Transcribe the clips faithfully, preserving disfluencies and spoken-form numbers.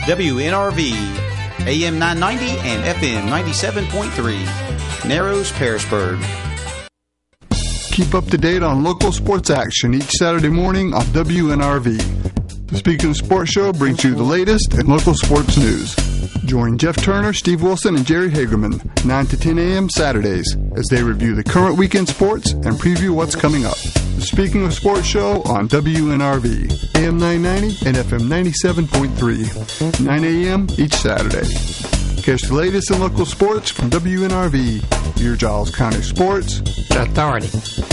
W N R V, A M nine ninety and F M ninety-seven point three, Narrows, Pearisburg. Keep up to date on local sports action each Saturday morning on W N R V. The Speaking of Sports Show brings you the latest in local sports news. Join Jeff Turner, Steve Wilson, and Jerry Hagerman, nine to ten a.m. Saturdays, as they review the current weekend sports and preview what's coming up. The Speaking of Sports Show on W N R V, A M nine ninety and F M ninety-seven point three, nine a.m. each Saturday. Catch the latest in local sports from W N R V, your Giles County Sports Authority.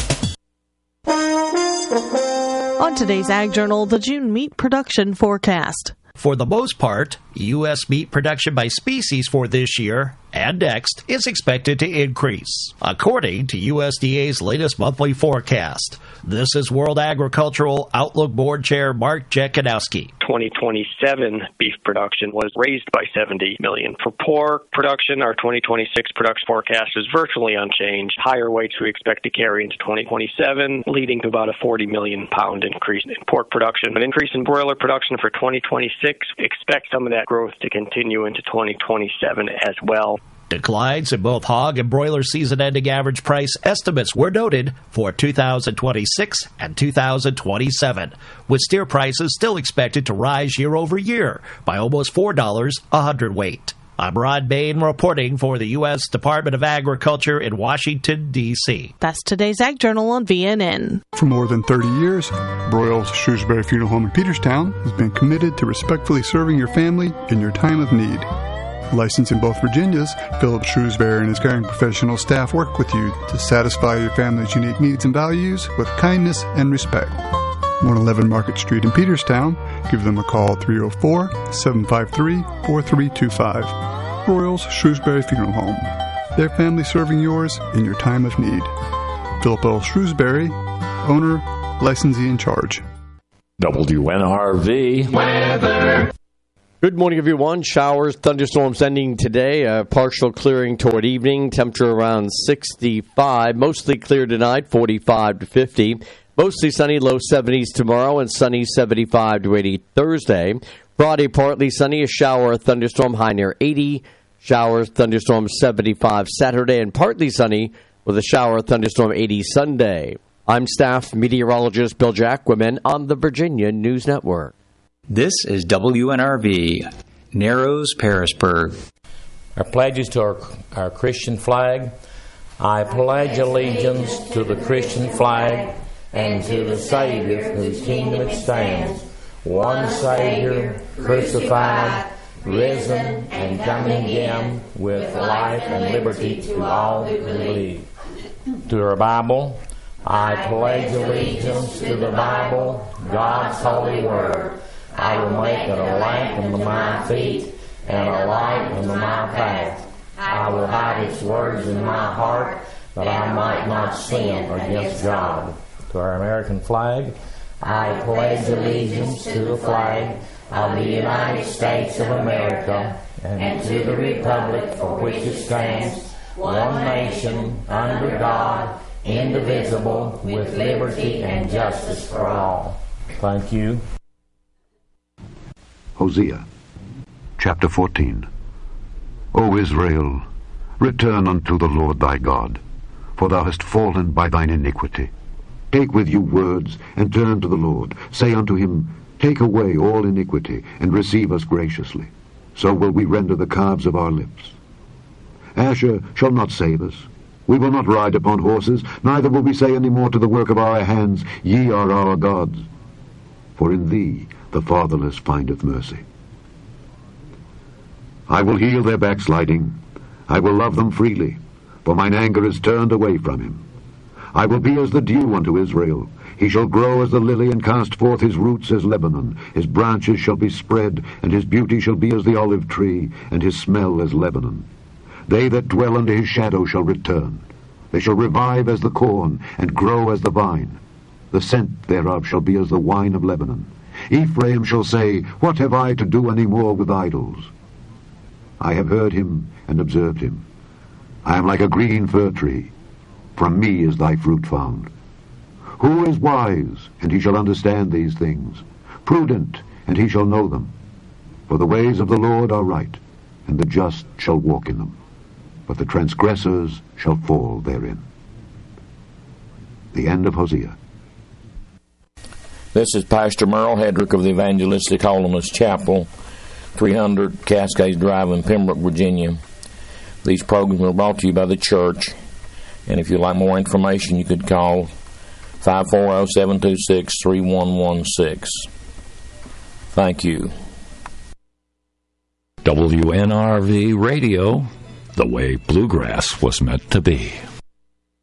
On today's Ag Journal, the June meat production forecast. For the most part, U S meat production by species for this year and next is expected to increase, according to U S D A's latest monthly forecast. This is World Agricultural Outlook Board Chair Mark Jekanowski. twenty twenty-seven beef production was raised by seventy million. For pork production, our twenty twenty-six production forecast is virtually unchanged. Higher weights we expect to carry into twenty twenty-seven, leading to about a forty million pound increase in pork production. An increase in broiler production for twenty twenty-six, expect some of that growth to continue into twenty twenty-seven as well. Declines in both hog and broiler season-ending average price estimates were noted for two thousand twenty-six and two thousand twenty-seven, with steer prices still expected to rise year over year by almost four dollars a hundredweight. I'm Rod Bain reporting for the U S Department of Agriculture in Washington, D C That's today's Ag Journal on V N N. For more than thirty years, Broyles Shrewsbury Funeral Home in Peterstown has been committed to respectfully serving your family in your time of need. Licensed in both Virginias, Philip Shrewsbury and his caring professional staff work with you to satisfy your family's unique needs and values with kindness and respect. one eleven Market Street in Peterstown. Give them a call at three oh four, seven five three, four three two five. Broyles Shrewsbury Funeral Home. Their family serving yours in your time of need. Philip L. Shrewsbury, owner, licensee in charge. W N R V weather. Good morning, everyone. Showers, thunderstorms ending today. A partial clearing toward evening. Temperature around sixty-five. Mostly clear tonight, forty-five to fifty. Mostly sunny, low seventies tomorrow, and sunny, seventy-five to eighty Thursday. Friday, partly sunny, a shower, a thunderstorm, high near eighty. Showers, thunderstorm, seventy-five Saturday, and partly sunny with a shower, thunderstorm, eighty Sunday. I'm staff meteorologist Bill Jacquemin on the Virginia News Network. This is W N R V, Narrows, Pearisburg. Our pledges to our, our Christian flag. I pledge allegiance to the Christian flag and to the Savior whose kingdom it stands, one Savior, crucified, risen, and coming again with life and liberty to all who believe. To our Bible, I pledge allegiance to the Bible, God's holy word. I will make it a lamp unto my feet and a light unto my path. I will hide its words in my heart, that I might not sin against God. To our American flag, I pledge allegiance to the flag of the United States of America and to the republic for which it stands, one nation, under God, indivisible, with liberty and justice for all. Thank you. Hosea, chapter fourteen. O Israel, return unto the Lord thy God, for thou hast fallen by thine iniquity. Take with you words, and turn to the Lord. Say unto him, Take away all iniquity, and receive us graciously. So will we render the calves of our lips. Asher shall not save us. We will not ride upon horses, neither will we say any more to the work of our hands, Ye are our gods. For in thee the fatherless findeth mercy. I will heal their backsliding. I will love them freely, for mine anger is turned away from him. I will be as the dew unto Israel. He shall grow as the lily, and cast forth his roots as Lebanon. His branches shall be spread, and his beauty shall be as the olive tree, and his smell as Lebanon. They that dwell under his shadow shall return. They shall revive as the corn, and grow as the vine. The scent thereof shall be as the wine of Lebanon. Ephraim shall say, What have I to do any more with idols? I have heard him and observed him. I am like a green fir tree. From me is thy fruit found. Who is wise, and he shall understand these things? Prudent, and he shall know them. For the ways of the Lord are right, and the just shall walk in them, but the transgressors shall fall therein. The end of Hosea. This is Pastor Merle Hedrick of the Evangelistic Holiness Chapel, three hundred Cascades Drive in Pembroke, Virginia. These programs are brought to you by the church, and if you'd like more information, you could call five four zero, seven two six, three one one six. Thank you. W N R V Radio, the way bluegrass was meant to be.